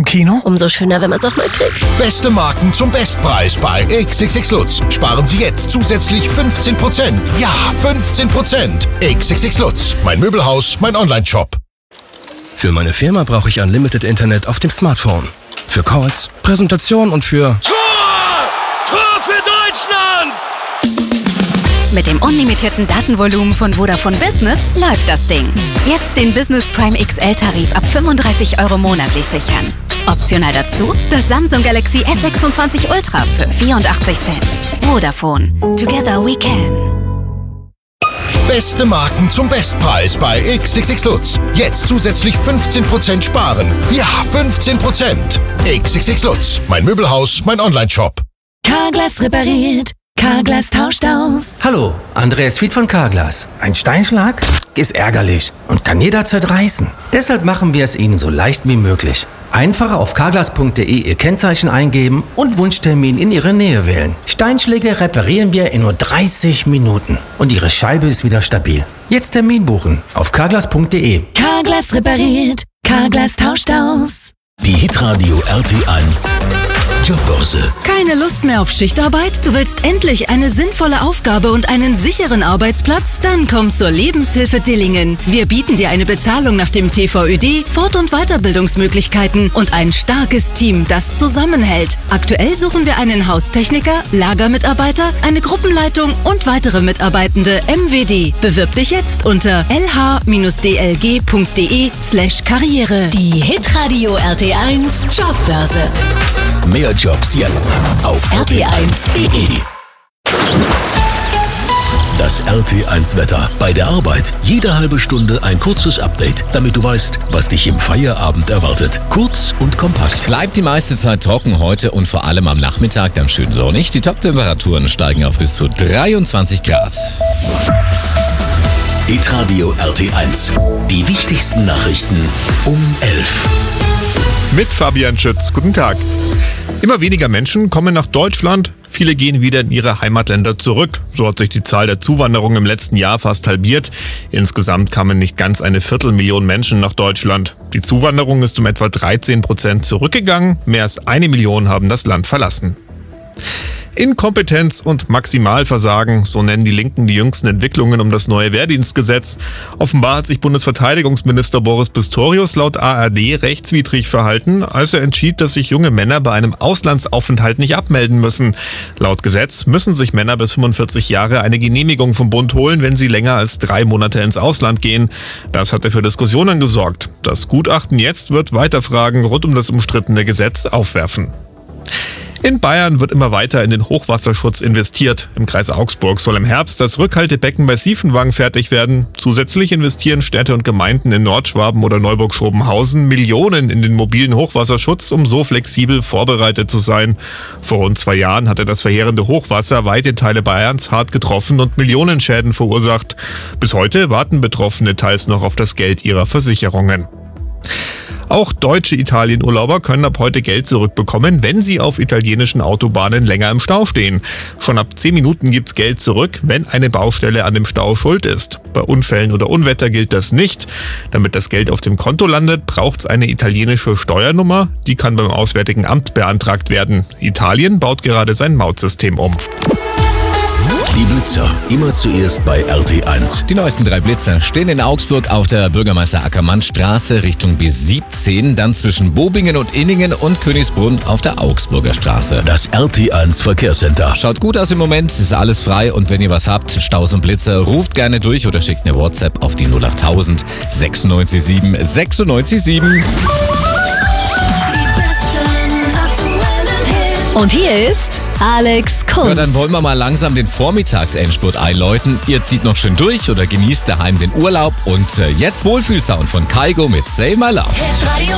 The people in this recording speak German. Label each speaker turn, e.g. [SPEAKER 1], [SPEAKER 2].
[SPEAKER 1] Kino?
[SPEAKER 2] Umso schöner, wenn man es auch mal kriegt.
[SPEAKER 3] Beste Marken zum Bestpreis bei XXX Lutz. Sparen Sie jetzt zusätzlich 15%. Ja, 15%. XXX Lutz. Mein Möbelhaus, mein Onlineshop.
[SPEAKER 4] Für meine Firma brauche ich Unlimited Internet auf dem Smartphone. Für Calls, Präsentation und für...
[SPEAKER 5] Tor für Deutschland!
[SPEAKER 6] Mit dem unlimitierten Datenvolumen von Vodafone Business läuft das Ding. Jetzt den Business Prime XL-Tarif ab 35 € monatlich sichern. Optional dazu das Samsung Galaxy S26 Ultra für 84 Cent. Vodafone. Together we can.
[SPEAKER 3] Beste Marken zum Bestpreis bei XXX Lutz. Jetzt zusätzlich 15% sparen. Ja, 15%. XXX Lutz. Mein Möbelhaus, mein Onlineshop.
[SPEAKER 7] Carglass repariert. Carglass tauscht aus.
[SPEAKER 8] Hallo, Andreas Fied von Carglass. Ein Steinschlag ist ärgerlich und kann jederzeit reißen. Deshalb machen wir es Ihnen so leicht wie möglich. Einfach auf carglass.de Ihr Kennzeichen eingeben und Wunschtermin in Ihre Nähe wählen. Steinschläge reparieren wir in nur 30 Minuten und Ihre Scheibe ist wieder stabil. Jetzt Termin buchen auf carglass.de.
[SPEAKER 7] Carglass repariert. Carglass tauscht aus.
[SPEAKER 9] Die Hitradio RT1 Jobbörse.
[SPEAKER 7] Keine Lust mehr auf Schichtarbeit? Du willst endlich eine sinnvolle Aufgabe und einen sicheren Arbeitsplatz? Dann komm zur Lebenshilfe Dillingen. Wir bieten dir eine Bezahlung nach dem TVÖD, Fort- und Weiterbildungsmöglichkeiten und ein starkes Team, das zusammenhält. Aktuell suchen wir einen Haustechniker, Lagermitarbeiter, eine Gruppenleitung und weitere Mitarbeitende MWD. Bewirb dich jetzt unter lh-dlg.de/Karriere.
[SPEAKER 10] Die Hitradio RT1 Jobbörse.
[SPEAKER 9] Mehr Jobs jetzt auf rt1.de. Das RT1 Wetter. Bei der Arbeit jede halbe Stunde ein kurzes Update, damit du weißt, was dich im Feierabend erwartet. Kurz und kompakt.
[SPEAKER 11] Bleibt die meiste Zeit trocken heute und vor allem am Nachmittag dann schön sonnig. Die Top-Temperaturen steigen auf bis zu 23 Grad.
[SPEAKER 9] Hitradio RT1. Die wichtigsten Nachrichten um 11.
[SPEAKER 12] Mit Fabian Schütz. Guten Tag. Immer weniger Menschen kommen nach Deutschland. Viele gehen wieder in ihre Heimatländer zurück. So hat sich die Zahl der Zuwanderung im letzten Jahr fast halbiert. Insgesamt kamen nicht ganz 250.000 Menschen nach Deutschland. Die Zuwanderung ist um etwa 13% zurückgegangen. Mehr als 1 Million haben das Land verlassen. Inkompetenz und Maximalversagen, so nennen die Linken die jüngsten Entwicklungen um das neue Wehrdienstgesetz. Offenbar hat sich Bundesverteidigungsminister Boris Pistorius laut ARD rechtswidrig verhalten, als er entschied, dass sich junge Männer bei einem Auslandsaufenthalt nicht abmelden müssen. Laut Gesetz müssen sich Männer bis 45 Jahre eine Genehmigung vom Bund holen, wenn sie länger als 3 Monate ins Ausland gehen. Das hatte für Diskussionen gesorgt. Das Gutachten jetzt wird weiter Fragen rund um das umstrittene Gesetz aufwerfen. In Bayern wird immer weiter in den Hochwasserschutz investiert. Im Kreis Augsburg soll im Herbst das Rückhaltebecken bei Siefenwang fertig werden. Zusätzlich investieren Städte und Gemeinden in Nordschwaben oder Neuburg-Schobenhausen Millionen in den mobilen Hochwasserschutz, um so flexibel vorbereitet zu sein. Vor rund 2 Jahren hatte das verheerende Hochwasser weite Teile Bayerns hart getroffen und Millionen Schäden verursacht. Bis heute warten Betroffene teils noch auf das Geld ihrer Versicherungen. Auch deutsche Italienurlauber können ab heute Geld zurückbekommen, wenn sie auf italienischen Autobahnen länger im Stau stehen. Schon ab 10 Minuten gibt's Geld zurück, wenn eine Baustelle an dem Stau schuld ist. Bei Unfällen oder Unwetter gilt das nicht. Damit das Geld auf dem Konto landet, braucht's eine italienische Steuernummer. Die kann beim Auswärtigen Amt beantragt werden. Italien baut gerade sein Mautsystem um.
[SPEAKER 9] Die Blitzer, immer zuerst bei RT1.
[SPEAKER 11] Die neuesten 3 Blitzer stehen in Augsburg auf der Bürgermeister-Ackermann-Straße Richtung B17, dann zwischen Bobingen und Inningen und Königsbrunn auf der Augsburger Straße.
[SPEAKER 9] Das RT1 Verkehrscenter.
[SPEAKER 11] Schaut gut aus im Moment, ist alles frei und wenn ihr was habt, Staus und Blitzer, ruft gerne durch oder schickt eine WhatsApp auf die 08000 96 7 96 7.
[SPEAKER 10] Und hier ist Alex Kunz.
[SPEAKER 11] Ja, dann wollen wir mal langsam den Vormittagsendspurt einläuten. Ihr zieht noch schön durch oder genießt daheim den Urlaub. Und jetzt Wohlfühlsound von Kygo mit Save My Love.